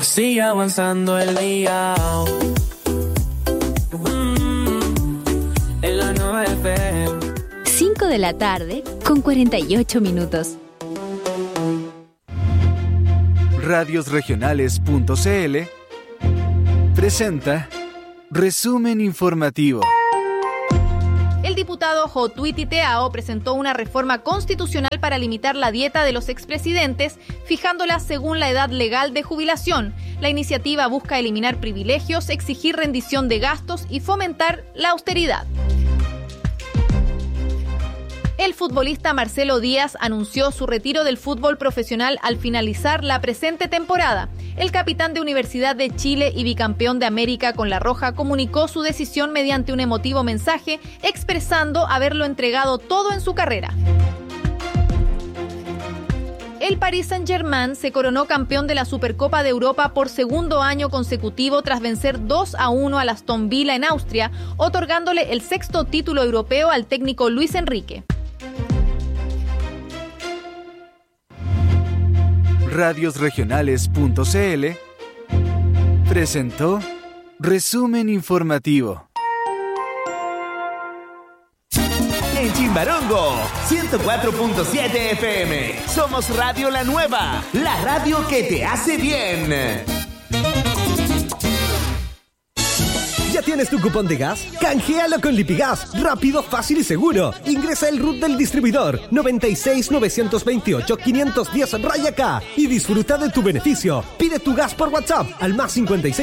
Sigue avanzando el día. En la nueva FM. 5 de la tarde con 48 minutos. Radiosregionales.cl presenta Resumen Informativo. El diputado Jotuiti Teao presentó una reforma constitucional para limitar la dieta de los expresidentes, fijándola según la edad legal de jubilación. La iniciativa busca eliminar privilegios, exigir rendición de gastos y fomentar la austeridad. El futbolista Marcelo Díaz anunció su retiro del fútbol profesional al finalizar la presente temporada. El capitán de Universidad de Chile y bicampeón de América con La Roja comunicó su decisión mediante un emotivo mensaje, expresando haberlo entregado todo en su carrera. El Paris Saint-Germain se coronó campeón de la Supercopa de Europa por segundo año consecutivo tras vencer 2-1 al Aston Villa en Austria, otorgándole el sexto título europeo al técnico Luis Enrique. Radiosregionales.cl presentó Resumen Informativo. En Chimbarongo, 104.7 FM. Somos Radio La Nueva, la radio que te hace bien. ¿Ya tienes tu cupón de gas? ¡Canjealo con Lipigas! Rápido, fácil y seguro. Ingresa el RUT del distribuidor 96-928-510 y disfruta de tu beneficio. Pide tu gas por WhatsApp al más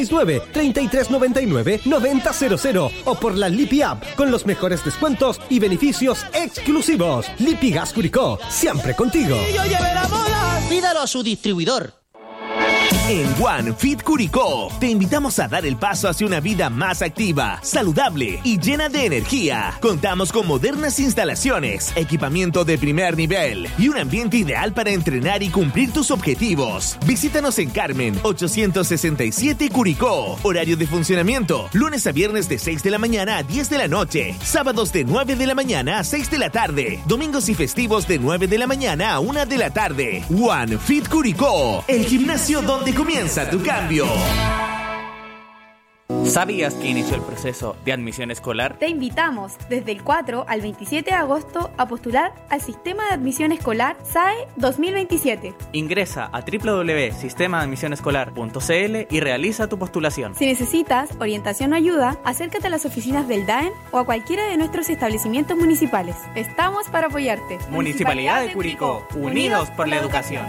569-3399-9000 o por la Lipi App con los mejores descuentos y beneficios exclusivos. Lipigas Curicó, siempre contigo. ¡Y yo llevé la moda! Pídalo a su distribuidor. En One Fit Curicó te invitamos a dar el paso hacia una vida más activa, saludable y llena de energía. Contamos con modernas instalaciones, equipamiento de primer nivel y un ambiente ideal para entrenar y cumplir tus objetivos. Visítanos en Carmen 867 Curicó. Horario de funcionamiento: lunes a viernes de 6 de la mañana a 10 de la noche, sábados de 9 de la mañana a 6 de la tarde, domingos y festivos de 9 de la mañana a 1 de la tarde. One Fit Curicó, el gimnasio donde comienza tu cambio. ¿Sabías que inició el proceso de admisión escolar? Te invitamos desde el 4 al 27 de agosto a postular al Sistema de Admisión Escolar SAE 2027. Ingresa a www.sistemadeadmisionescolar.cl y realiza tu postulación. Si necesitas orientación o ayuda, acércate a las oficinas del DAEN o a cualquiera de nuestros establecimientos municipales. Estamos para apoyarte. Municipalidad de Curicó, unidos por la educación.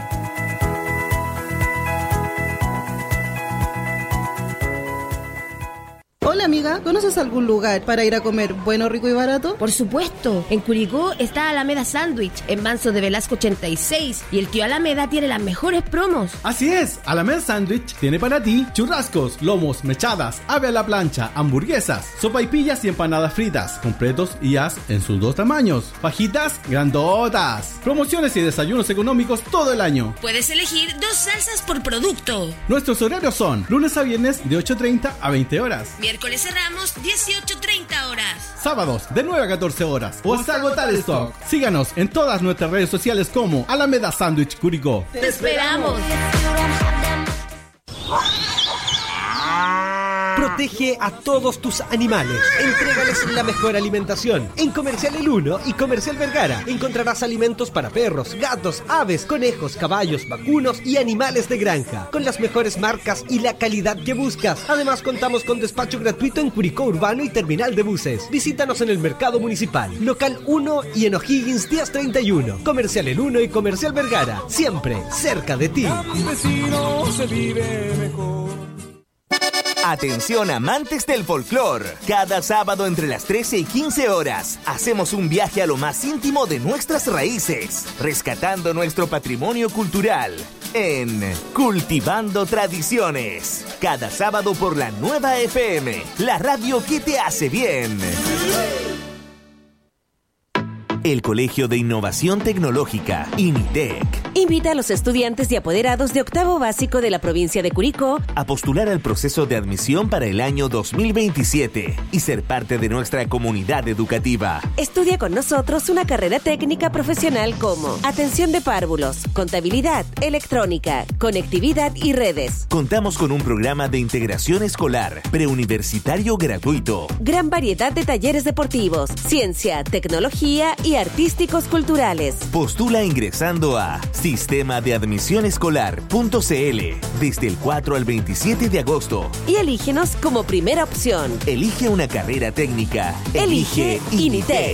Hola amiga, ¿conoces algún lugar para ir a comer bueno, rico y barato? Por supuesto, en Curicó está Alameda Sándwich, en Manso de Velasco 86, y el tío Alameda tiene las mejores promos. Así es, Alameda Sándwich tiene para ti churrascos, lomos, mechadas, ave a la plancha, hamburguesas, sopaipillas y empanadas fritas, completos y as en sus dos tamaños, fajitas grandotas, promociones y desayunos económicos todo el año. Puedes elegir 2 salsas por producto. Nuestros horarios son lunes a viernes de 8:30 a 20 horas. Miércoles cerramos 18:30 horas. Sábados de 9 a 14 horas o hasta agotar stock. Síganos en todas nuestras redes sociales como Alameda Sándwich Curicó. ¡Te esperamos! Protege a todos tus animales. Entrégales la mejor alimentación. En Comercial El Uno y Comercial Vergara encontrarás alimentos para perros, gatos, aves, conejos, caballos, vacunos y animales de granja, con las mejores marcas y la calidad que buscas. Además, contamos con despacho gratuito en Curicó Urbano y Terminal de Buses. Visítanos en el Mercado Municipal, Local 1 y en O'Higgins 1031. Comercial El Uno y Comercial Vergara, siempre cerca de ti. A mis vecinos se vive mejor. Atención amantes del folclor. Cada sábado entre las 13 y 15 horas hacemos un viaje a lo más íntimo de nuestras raíces, rescatando nuestro patrimonio cultural en Cultivando Tradiciones. Cada sábado por la Nueva FM, la radio que te hace bien. el Colegio de Innovación Tecnológica, INITEC. Invita a los estudiantes y apoderados de octavo básico de la provincia de Curicó a postular al proceso de admisión para el año 2027 y ser parte de nuestra comunidad educativa. Estudia con nosotros una carrera técnica profesional como atención de párvulos, contabilidad, electrónica, conectividad y redes. Contamos con un programa de integración escolar, preuniversitario gratuito. Gran variedad de talleres deportivos, ciencia, tecnología y artísticos culturales. Postula ingresando a sistemadeadmisionescolar.cl desde el 4 al 27 de agosto. Y elígenos como primera opción. Elige una carrera técnica. Elige INITEC.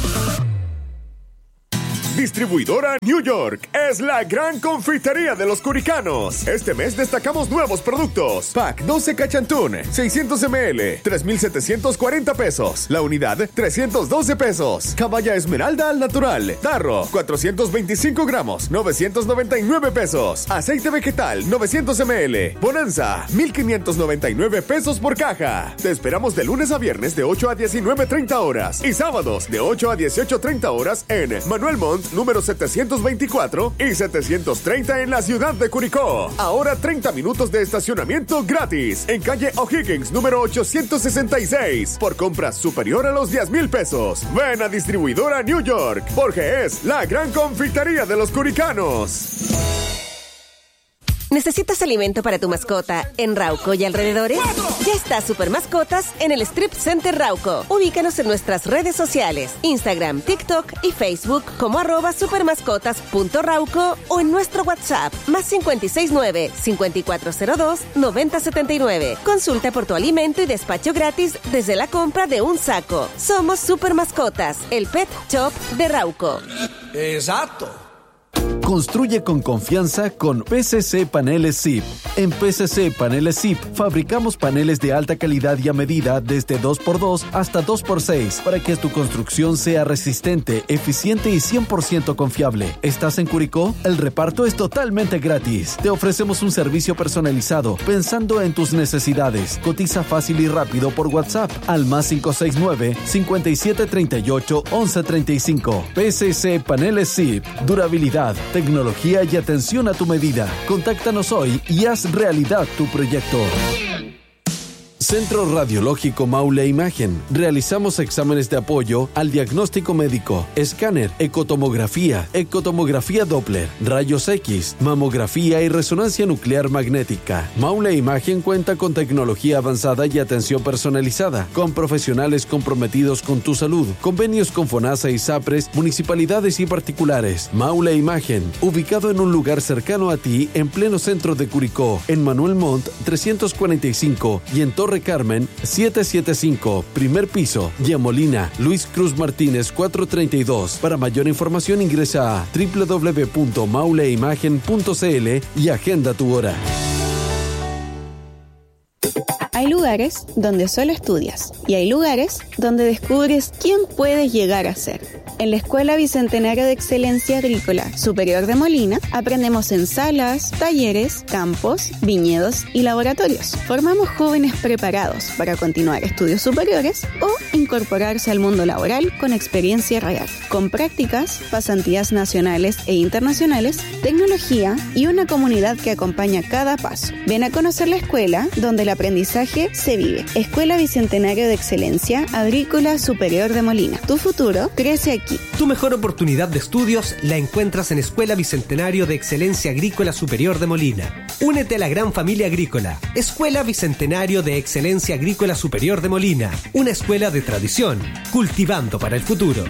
Distribuidora New York es la gran confitería de los curicanos. Este mes destacamos nuevos productos. Pack 12 Cachantún, 600 ml, 3,740 pesos. La unidad, 312 pesos. Caballa Esmeralda al natural. Tarro, 425 gramos, 999 pesos. Aceite vegetal, 900 ml. Bonanza, 1,599 pesos por caja. Te esperamos de lunes a viernes de 8 a 19:30 horas. Y sábados de 8 a 18:30 horas en Manuel Montt, número 724 y 730 en la ciudad de Curicó. Ahora 30 minutos de estacionamiento gratis en calle O'Higgins, número 866, por compras superior a los 10,000 pesos. Ven a Distribuidora New York, porque es la gran confitería de los curicanos. ¿Necesitas alimento para tu mascota en Rauco y alrededores? Ya está Super Mascotas en el Strip Center Rauco. Ubícanos en nuestras redes sociales, Instagram, TikTok y Facebook como @supermascotas.rauco o en nuestro WhatsApp +569 5402 9079. Consulta por tu alimento y despacho gratis desde la compra de un saco. Somos Super Mascotas, el pet shop de Rauco. Exacto. Construye con confianza con PCC Paneles ZIP. En PCC Paneles ZIP fabricamos paneles de alta calidad y a medida desde 2x2 hasta 2x6 para que tu construcción sea resistente, eficiente y 100% confiable. ¿Estás en Curicó? El reparto es totalmente gratis. Te ofrecemos un servicio personalizado pensando en tus necesidades. Cotiza fácil y rápido por WhatsApp al +569 5738 1135. PCC Paneles ZIP. Durabilidad, tecnología y atención a tu medida. Contáctanos hoy y haz realidad tu proyecto. Centro Radiológico Maule Imagen. Realizamos exámenes de apoyo al diagnóstico médico, escáner, ecotomografía Doppler, rayos X, mamografía y resonancia nuclear magnética. Maule Imagen cuenta con tecnología avanzada y atención personalizada, con profesionales comprometidos con tu salud, convenios con FONASA y SAPRES, municipalidades y particulares. Maule Imagen, ubicado en un lugar cercano a ti en pleno centro de Curicó, en Manuel Montt 345 y en Torre Carmen 775, primer piso, Yamolina, Luis Cruz Martínez 432. Para mayor información ingresa a www.mauleimagen.cl y agenda tu hora. Hay lugares donde solo estudias y hay lugares donde descubres quién puedes llegar a ser. En la Escuela Bicentenario de Excelencia Agrícola Superior de Molina aprendemos en salas, talleres, campos, viñedos y laboratorios. Formamos jóvenes preparados para continuar estudios superiores o incorporarse al mundo laboral con experiencia real, con prácticas, pasantías nacionales e internacionales, tecnología y una comunidad que acompaña cada paso. Ven a conocer la escuela donde el aprendizaje se vive. Escuela Bicentenario de Excelencia Agrícola Superior de Molina. Tu futuro crece aquí. Tu mejor oportunidad de estudios la encuentras en Escuela Bicentenario de Excelencia Agrícola Superior de Molina. Únete a la gran familia agrícola. Escuela Bicentenario de Excelencia Agrícola Superior de Molina. Una escuela de tradición, cultivando para el futuro.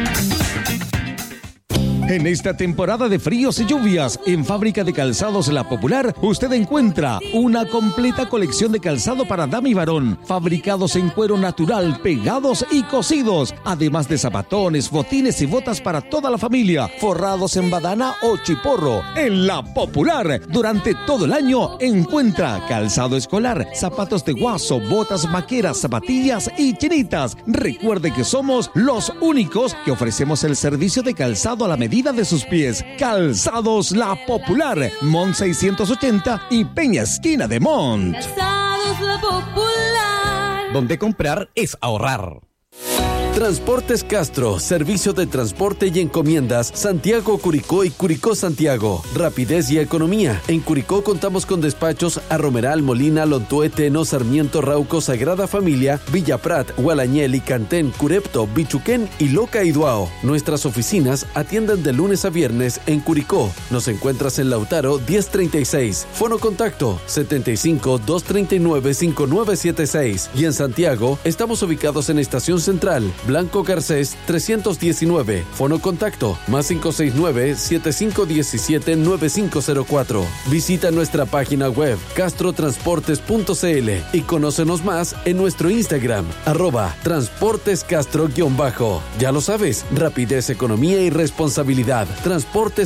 En esta temporada de fríos y lluvias, en Fábrica de Calzados La Popular, usted encuentra una completa colección de calzado para dama y varón, fabricados en cuero natural, pegados y cosidos, además de zapatones, botines y botas para toda la familia, forrados en badana o chiporro. En La Popular, durante todo el año, encuentra calzado escolar, zapatos de guaso, botas vaqueras, zapatillas y chinitas. Recuerde que somos los únicos que ofrecemos el servicio de calzado a la medida de sus pies. Calzados La Popular, Montt 680 y Peña Esquina de Montt. Calzados La Popular. Donde comprar es ahorrar. Transportes Castro, servicio de transporte y encomiendas Santiago, Curicó y Curicó, Santiago. Rapidez y economía. En Curicó contamos con despachos a Romeral, Molina, Lontué, Teno, Sarmiento, Rauco, Sagrada Familia, Villa Prat, Gualañel, Icantén, Curepto, Bichuquén y Loca y Duao. Nuestras oficinas atienden de lunes a viernes en Curicó. Nos encuentras en Lautaro 1036. Fono contacto 75-239-5976. Y en Santiago estamos ubicados en Estación Central, Blanco Garcés 319. Fono contacto más 569-7517-9504. Visita nuestra página web castrotransportes.cl y conócenos más en nuestro Instagram @transportescastro_. Ya lo sabes, rapidez, economía y responsabilidad. Transportes